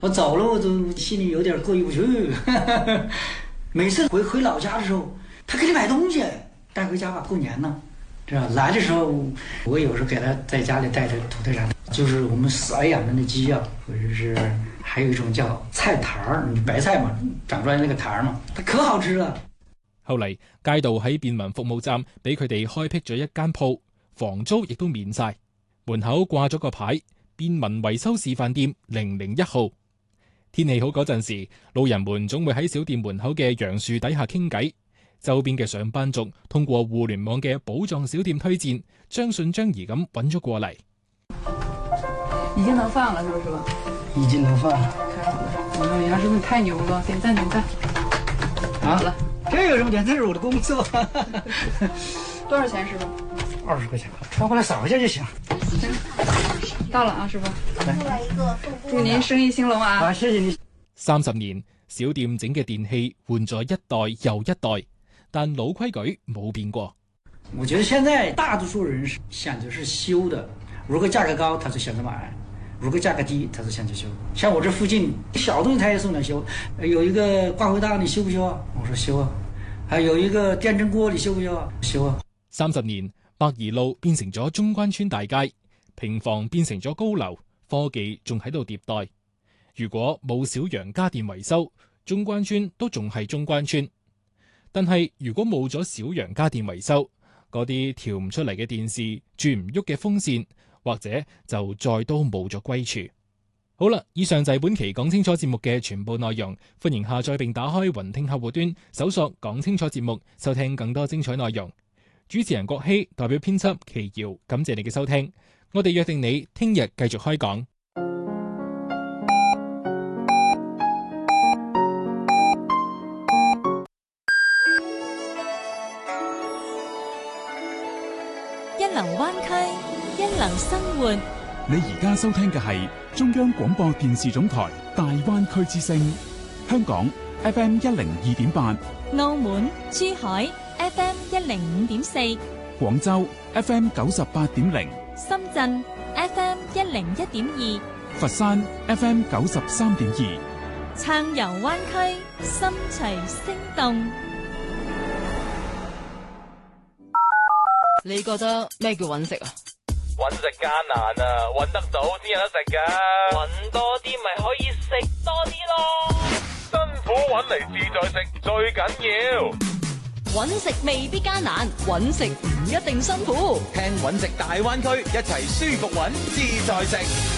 我走了，我都心里有点过意不去。每次回老家的时候，他给你买东西带回家吧，过年呢。这样来的时候，我有时候给他在家里带着土特产，就是我们饲养的那鸡啊，或者是还有一种叫菜坛儿，白菜嘛，长出来那个坛儿嘛，它可好吃了。 後嚟街道喺便民服務站俾佢哋開闢咗一間鋪，房租亦都免晒，門口掛咗個牌，便民維修示範店001號。天氣好嗰陣時，路人們總會喺小店門口嘅楊樹底下傾偈。周邊嘅上班族通過互聯網嘅寶藏小店推薦，將信將疑咁揾咗過嚟。 已經能放了，是不是吧？ 已經能放了。 太好了，杨师傅你太牛了，點讚點讚。好了， 這有什麼點？這是我的工作。 多少錢，師傅 ？20塊錢，穿過來掃一下就行。 到了啊，師傅。祝您生意興隆啊！ 好，謝謝你。 30年，小店整嘅電器換咗一代又一代，但老規矩冇變過。 我覺得現在大多數人選擇是修的，如果價格高，他就選擇買；如果價格低，他就選擇修。像我這附近小東西，他也送來修。有一個掛回檔，你修不修啊？我說修啊。還有一個電蒸鍋，你修不修啊？修啊。 30年，百宜路變成咗中關村大街，平房變成咗高樓，科技仲喺度迭代。如果冇小楊家電維修，中關村都仲係中關村。但係如果冇咗小楊家電維修，嗰啲調唔出嚟嘅電視、轉唔喐嘅風扇，或者就再都冇咗歸處。好啦，以上就係本期講清楚節目嘅全部內容。歡迎下載並打開雲聽客戶端，搜索講清楚節目，收聽更多精彩內容。主持人郭希代表編輯祁瑤，感謝你嘅收聽。我哋約定你聽日繼續開講。 一流灣區，一流生活。 你而家收聽嘅係中央廣播電視總台大灣區之聲，香港 FM 102.8， 澳門、珠海 FM 105.4， 廣州 FM 98.0， 深圳 FM 101.2， 佛山 FM 93.2。 暢遊灣區，心隨聲動。 你覺得咩叫揾食啊？ 揾食艱難啊，揾得到先有得食噶。 揾多啲咪可以食多啲咯。 辛苦揾嚟自在食最緊要。 揾食未必艱難，揾食唔一定辛苦。 聽揾食大灣區，一齊舒服揾自在食。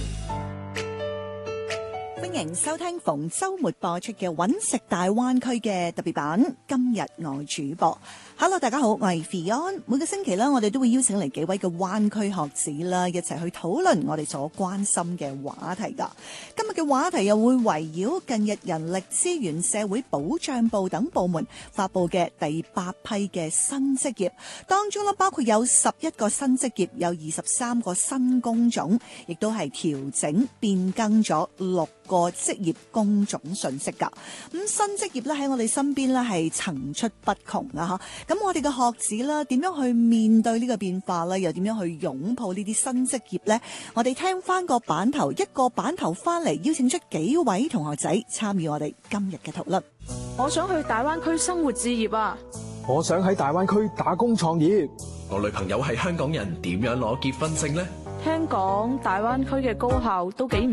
歡迎收聽逢週末播出嘅揾食大灣區嘅特別版。今日我主播，Hello， 大家好，我係 Fion。每個星期呢，我哋都會邀請嚟幾位嘅灣區學子啦，一齊去討論我哋所關心嘅話題噶。今日嘅話題又會圍繞近日人力資源社會保障部等部門發佈嘅第8批嘅新職業，當中呢包括有11個新職業，有23個新工種，亦都係調整變更咗6個職業工種信息噶。咁新職業咧喺我哋身邊咧係層出不窮啊！咁我哋嘅學子啦，點樣去面對呢個變化咧？又點樣去擁抱呢啲新職業呢？我哋聽翻個版頭，一個版頭翻嚟，邀請出幾位同學仔參與我哋今日嘅討論。 我想去大灣區生活置業啊！ 我想喺大灣區打工創業。 我女朋友係香港人，點樣攞結婚證呢？ 聽講大灣區嘅高校都幾唔